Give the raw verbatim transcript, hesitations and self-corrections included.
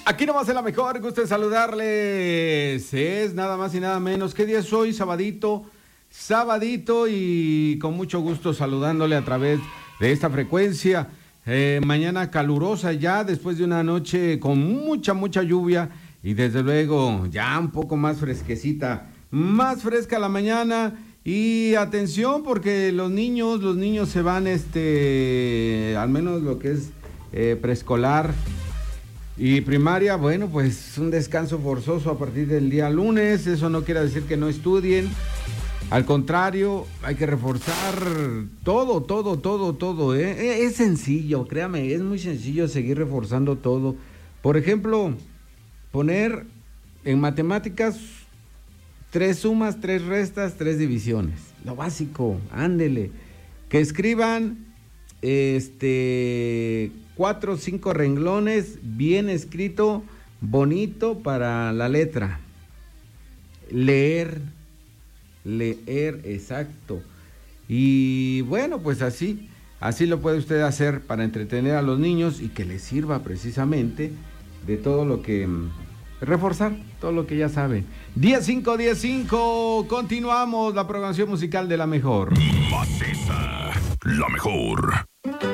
Aquí nomás es la mejor, gusto en saludarles. Es nada más y nada menos. ¿Qué día es hoy? Sabadito. Sabadito y con mucho gusto saludándole a través de esta frecuencia. Eh, mañana calurosa ya, después de una noche con mucha, mucha lluvia. Y desde luego ya un poco más fresquecita. Más fresca la mañana. Y atención porque los niños, los niños se van, este, al menos lo que es eh, preescolar y primaria, bueno, pues un descanso forzoso a partir del día lunes. Eso no quiere decir que no estudien. Al contrario, hay que reforzar todo, todo, todo, todo. ¿eh? Es sencillo, créame, es muy sencillo seguir reforzando todo. Por ejemplo, poner en matemáticas tres sumas, tres restas, tres divisiones. Lo básico, ándele. Que escriban este cuatro o cinco renglones, bien escrito, bonito para la letra. Leer, leer, exacto. Y bueno, pues así, así lo puede usted hacer para entretener a los niños y que les sirva precisamente de todo lo que... reforzar todo lo que ya saben. diez cinco, diez cinco, continuamos la programación musical de la mejor. Maciza, la mejor.